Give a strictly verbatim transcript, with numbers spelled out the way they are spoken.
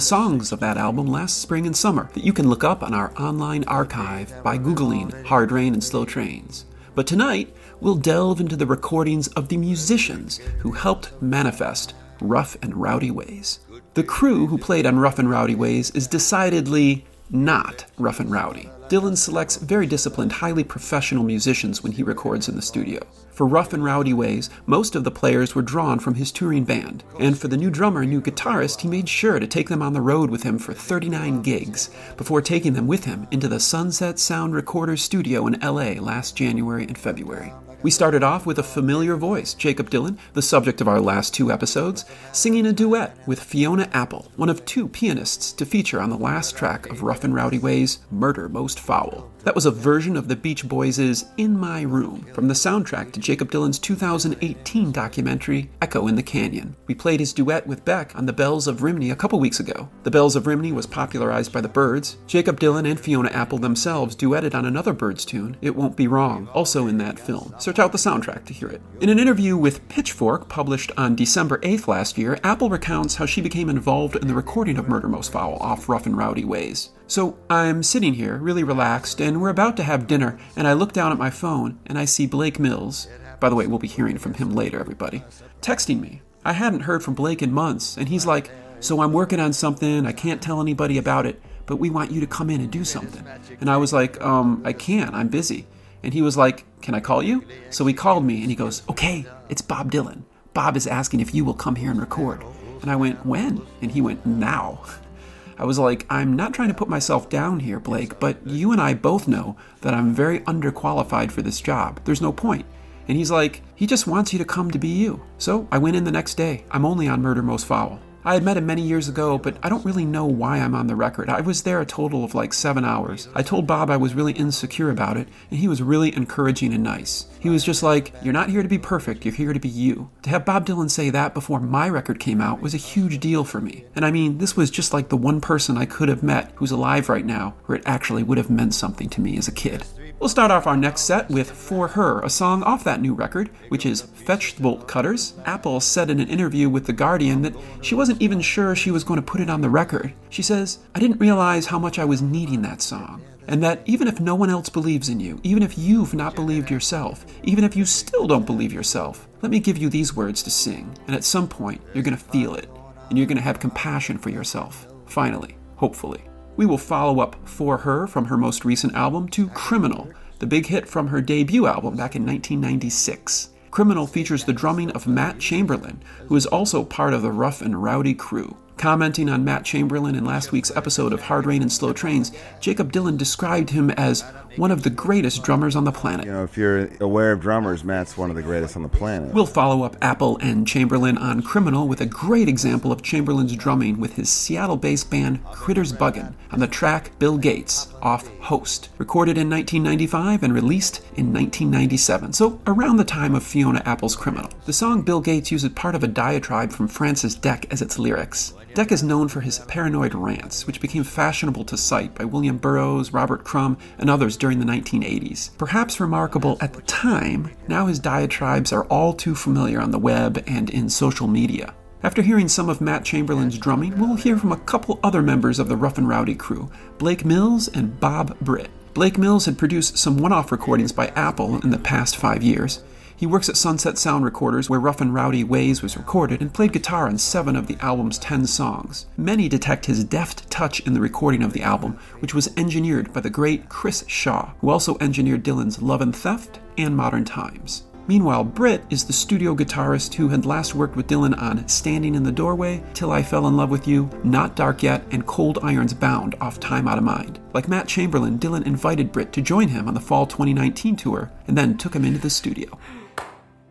songs of that album last spring and summer that you can look up on our online archive by Googling Hard Rain and Slow Trains. But tonight, we'll delve into the recordings of the musicians who helped manifest Rough and Rowdy Ways. The crew who played on Rough and Rowdy Ways is decidedly not rough and rowdy. Dylan selects very disciplined, highly professional musicians when he records in the studio. For Rough and Rowdy Ways, most of the players were drawn from his touring band, and for the new drummer and new guitarist, he made sure to take them on the road with him for thirty-nine gigs, before taking them with him into the Sunset Sound Recorders studio in L A last January and February. We started off with a familiar voice, Jakob Dylan, the subject of our last two episodes, singing a duet with Fiona Apple, one of two pianists to feature on the last track of Rough and Rowdy Ways' Murder Most Foul. That was a version of the Beach Boys' In My Room, from the soundtrack to Jakob Dylan's two thousand eighteen documentary, Echo in the Canyon. We played his duet with Beck on The Bells of Rimney a couple weeks ago. The Bells of Rimney was popularized by the Byrds. Jakob Dylan and Fiona Apple themselves duetted on another Byrds tune, It Won't Be Wrong, also in that film. Search out the soundtrack to hear it. In an interview with Pitchfork, published on December eighth last year, Apple recounts how she became involved in the recording of Murder Most Foul off Rough and Rowdy Ways. So I'm sitting here, really relaxed, and we're about to have dinner, and I look down at my phone, and I see Blake Mills, by the way, we'll be hearing from him later, everybody, texting me. I hadn't heard from Blake in months, and he's like, so I'm working on something, I can't tell anybody about it, but we want you to come in and do something. And I was like, um, I can't, I'm busy. And he was like, can I call you? So he called me, and he goes, okay, it's Bob Dylan. Bob is asking if you will come here and record. And I went, when? And he went, now. I was like, I'm not trying to put myself down here, Blake, but you and I both know that I'm very underqualified for this job. There's no point. And he's like, he just wants you to come to be you. So I went in the next day. I'm only on Murder Most Foul. I had met him many years ago, but I don't really know why I'm on the record. I was there a total of like seven hours. I told Bob I was really insecure about it, and he was really encouraging and nice. He was just like, you're not here to be perfect, you're here to be you. To have Bob Dylan say that before my record came out was a huge deal for me. And I mean, this was just like the one person I could have met who's alive right now, where it actually would have meant something to me as a kid. We'll start off our next set with For Her, a song off that new record, which is Fetch the Bolt Cutters. Apple said in an interview with The Guardian that she wasn't even sure she was going to put it on the record. She says, I didn't realize how much I was needing that song. And that even if no one else believes in you, even if you've not believed yourself, even if you still don't believe yourself, let me give you these words to sing. And at some point, you're going to feel it. And you're going to have compassion for yourself. Finally. Hopefully. We will follow up For Her from her most recent album to Criminal, the big hit from her debut album back in nineteen ninety-six. Criminal features the drumming of Matt Chamberlain, who is also part of the Rough and Rowdy crew. Commenting on Matt Chamberlain in last week's episode of Hard Rain and Slow Trains, Jakob Dylan described him as one of the greatest drummers on the planet. You know, if you're aware of drummers, Matt's one of the greatest on the planet. We'll follow up Apple and Chamberlain on Criminal with a great example of Chamberlain's drumming with his Seattle-based band Critters Buggin' on the track Bill Gates off Host, recorded in nineteen ninety-five and released in nineteen ninety-seven, so around the time of Fiona Apple's Criminal. The song Bill Gates uses part of a diatribe from Francis Deck as its lyrics. Deck is known for his paranoid rants, which became fashionable to cite by William Burroughs, Robert Crumb, and others during the nineteen eighties. Perhaps remarkable at the time, now his diatribes are all too familiar on the web and in social media. After hearing some of Matt Chamberlain's drumming, we'll hear from a couple other members of the Rough and Rowdy crew, Blake Mills and Bob Britt. Blake Mills had produced some one-off recordings by Apple in the past five years. He works at Sunset Sound Recorders, where Rough and Rowdy Ways was recorded, and played guitar on seven of the album's ten songs. Many detect his deft touch in the recording of the album, which was engineered by the great Chris Shaw, who also engineered Dylan's Love and Theft and Modern Times. Meanwhile, Britt is the studio guitarist who had last worked with Dylan on Standing in the Doorway, Till I Fell in Love with You, Not Dark Yet, and Cold Irons Bound off Time Out of Mind. Like Matt Chamberlain, Dylan invited Britt to join him on the fall twenty nineteen tour, and then took him into the studio.